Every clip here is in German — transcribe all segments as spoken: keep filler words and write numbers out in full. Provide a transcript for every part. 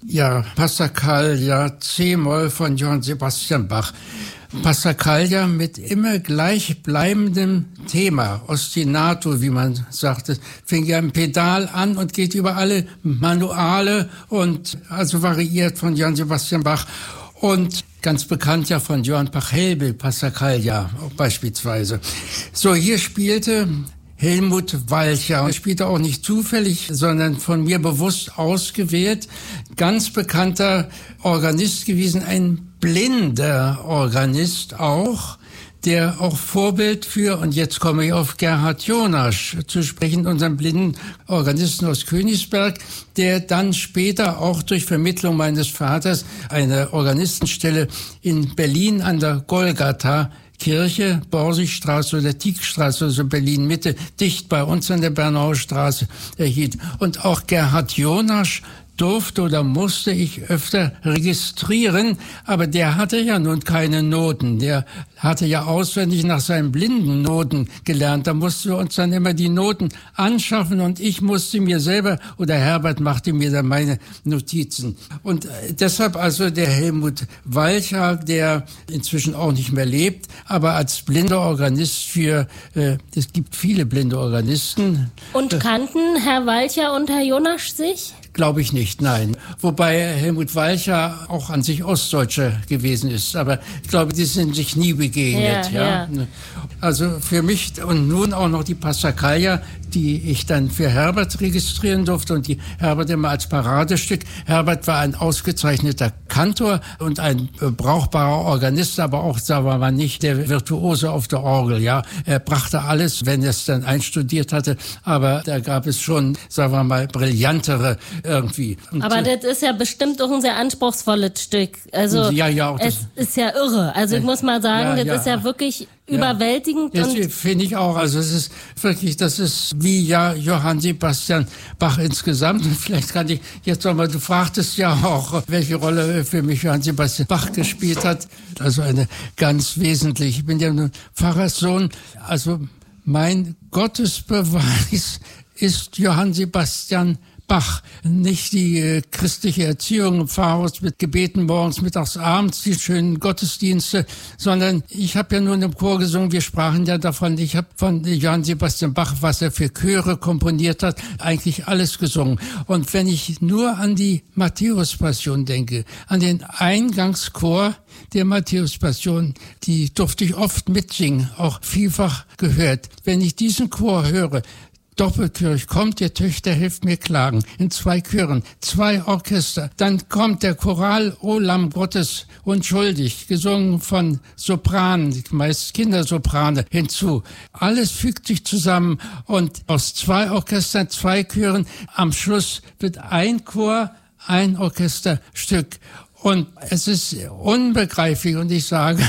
Ja, Passacaglia, C-Moll von Johann Sebastian Bach. Passacaglia mit immer gleichbleibendem Thema, ostinato, wie man sagte, fing ja im Pedal an und geht über alle Manuale und also variiert von Johann Sebastian Bach und ganz bekannt ja von Johann Pachelbel, Passacaglia beispielsweise. So, hier spielte Helmut Walcha. Er spielte auch nicht zufällig, sondern von mir bewusst ausgewählt. Ganz bekannter Organist gewesen, ein blinder Organist auch, der auch Vorbild für, und jetzt komme ich auf Gerhard Jonasch zu sprechen, unseren blinden Organisten aus Königsberg, der dann später auch durch Vermittlung meines Vaters eine Organistenstelle in Berlin an der Golgatha Kirche, Borsigstraße oder Tieckstraße, also Berlin-Mitte, dicht bei uns an der Bernauer Straße erhielt. Und auch Gerhard Jonasch durfte oder musste ich öfter registrieren, aber der hatte ja nun keine Noten. Der hatte ja auswendig nach seinen blinden Noten gelernt. Da mussten wir uns dann immer die Noten anschaffen und ich musste mir selber, oder Herbert machte mir dann meine Notizen. Und deshalb also der Helmut Walcha, der inzwischen auch nicht mehr lebt, aber als blinder Organist für, äh, es gibt viele blinde Organisten. Und kannten Herr Walcha und Herr Jonasch sich? Glaube ich nicht, nein. Wobei Helmut Walcha auch an sich Ostdeutscher gewesen ist. Aber ich glaube, die sind sich nie begegnet. Ja, ja. ja. Also für mich und nun auch noch die Passacaglia, die ich dann für Herbert registrieren durfte und die Herbert immer als Paradestück. Herbert war ein ausgezeichneter Kantor und ein brauchbarer Organist, aber auch, sagen wir mal, nicht der Virtuose auf der Orgel. Ja, er brachte alles, wenn er es dann einstudiert hatte. Aber da gab es schon, sagen wir mal, brillantere irgendwie. Und aber das ist ja bestimmt auch ein sehr anspruchsvolles Stück. Also ja, ja, es ist ja irre. Also ich muss mal sagen, ja, das ja. ist ja wirklich überwältigend. Ja, das finde ich auch. Also es ist wirklich, das ist wie ja Johann Sebastian Bach insgesamt. Und vielleicht kann ich jetzt nochmal, du fragtest ja auch, welche Rolle für mich Johann Sebastian Bach gespielt hat. Also eine ganz wesentliche. Ich bin ja nun Pfarrerssohn. Also mein Gottesbeweis ist Johann Sebastian Bach, nicht die äh, christliche Erziehung im Pfarrhaus mit Gebeten morgens, mittags, abends, die schönen Gottesdienste, sondern ich habe ja nur im Chor gesungen, wir sprachen ja davon, ich habe von Johann Sebastian Bach, was er für Chöre komponiert hat, eigentlich alles gesungen. Und wenn ich nur an die Matthäus-Passion denke, an den Eingangschor der Matthäus-Passion, die durfte ich oft mitsingen, auch vielfach gehört. Wenn ich diesen Chor höre, Doppelkirch, kommt ihr Töchter, helft mir klagen, in zwei Chören, zwei Orchester. Dann kommt der Choral O Lamm Gottes unschuldig, gesungen von Sopranen, meist Kindersoprane, hinzu. Alles fügt sich zusammen und aus zwei Orchestern, zwei Chören, am Schluss wird ein Chor, ein Orchesterstück. Und es ist unbegreiflich und ich sage,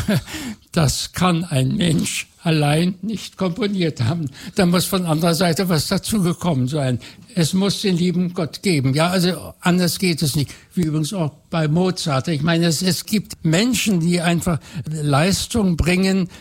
das kann ein Mensch allein nicht komponiert haben. Da muss von anderer Seite was dazugekommen sein. Es muss den lieben Gott geben. Ja, also anders geht es nicht. Wie übrigens auch bei Mozart. Ich meine, es, es gibt Menschen, die einfach Leistung bringen,